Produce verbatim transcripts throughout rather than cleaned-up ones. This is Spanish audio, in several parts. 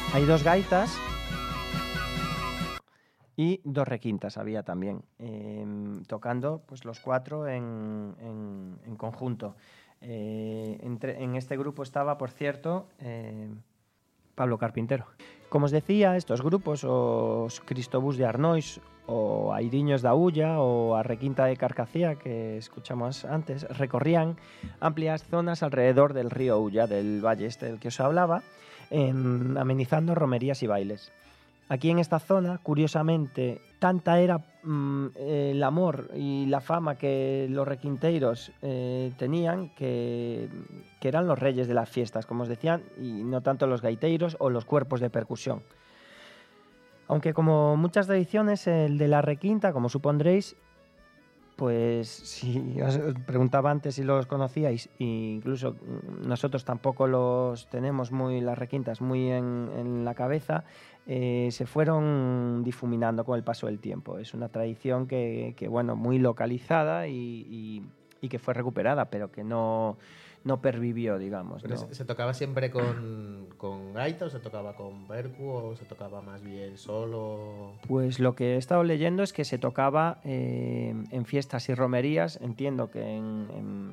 Hay dos gaitas y dos requintas había también, eh, tocando pues los cuatro en, en, en conjunto. Eh, entre, en este grupo estaba, por cierto, eh, Pablo Carpintero. Como os decía, estos grupos, os Cristobús de Arnois, o Airiños da Ulla, o a Requinta de Carcacía, que escuchamos antes, recorrían amplias zonas alrededor del río Ulla, del valle este del que os hablaba, en, amenizando romerías y bailes. Aquí en esta zona, curiosamente, tanta era mmm, el amor y la fama que los requinteiros eh, tenían que, que eran los reyes de las fiestas, como os decían, y no tanto los gaiteiros o los cuerpos de percusión. Aunque como muchas tradiciones, el de la requinta, como supondréis, pues si os preguntaba antes si los conocíais, e incluso nosotros tampoco los tenemos muy, las requintas muy en, en la cabeza, eh, se fueron difuminando con el paso del tiempo. Es una tradición que, que bueno, muy localizada y, y, y que fue recuperada, pero que no, no pervivió, digamos. ¿Pero ¿no? se, se tocaba siempre con, con gaita o se tocaba con percu o se tocaba más bien solo? Pues lo que he estado leyendo es que se tocaba eh, en fiestas y romerías, entiendo que en, en,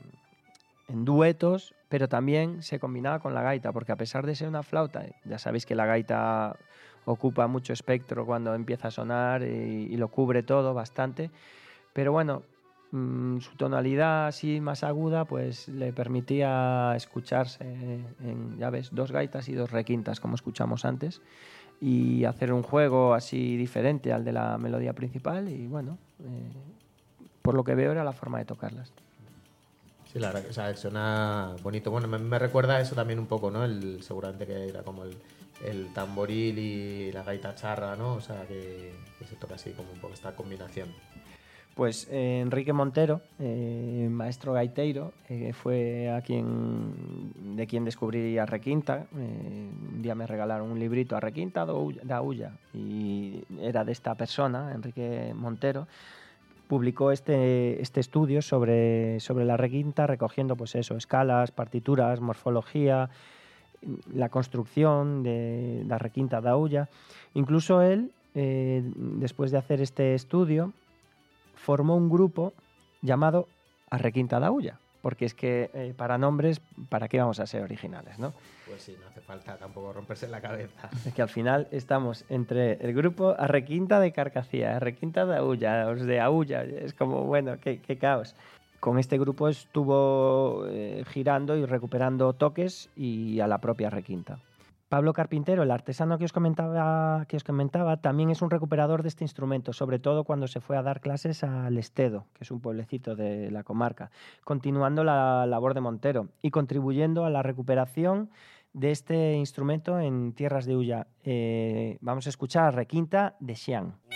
en duetos, pero también se combinaba con la gaita, porque a pesar de ser una flauta, ya sabéis que la gaita ocupa mucho espectro cuando empieza a sonar y, y lo cubre todo bastante, pero bueno, mmm, su tonalidad así más aguda pues le permitía escucharse en, ya ves, dos gaitas y dos requintas como escuchamos antes, y hacer un juego así diferente al de la melodía principal y bueno, eh, por lo que veo era la forma de tocarlas. Sí, la verdad que o sea, suena bonito. Bueno, me, me recuerda eso también un poco, ¿no? El, seguramente que era como el, el tamboril y la gaita charra, ¿no? O sea, que, que se toca así como un poco esta combinación. Pues eh, Enrique Montero, eh, maestro gaiteiro, eh, fue a quien, de quien descubrí a Requinta. Eh, un día me regalaron un librito a Requinta da Ulla y era de esta persona, Enrique Montero. Publicó este, este estudio sobre, sobre la requinta, recogiendo pues eso, escalas, partituras, morfología, la construcción de la requinta da Ulla. Incluso él, eh, después de hacer este estudio, formó un grupo llamado A Requinta da Ulla, porque es que eh, para nombres, ¿para qué vamos a ser originales, no? Pues sí, no hace falta tampoco romperse la cabeza. Es que al final estamos entre el grupo A Requinta de Carcacía, A Requinta da Ulla, os de Aulla, es como, bueno, qué, qué caos. Con este grupo estuvo eh, girando y recuperando toques y a la propia requinta. Pablo Carpintero, el artesano que os comentaba, que os comentaba, también es un recuperador de este instrumento, sobre todo cuando se fue a dar clases a Lestedo, que es un pueblecito de la comarca, continuando la labor de Montero y contribuyendo a la recuperación de este instrumento en tierras de Ulla. Eh, vamos a escuchar a Requinta de Xián.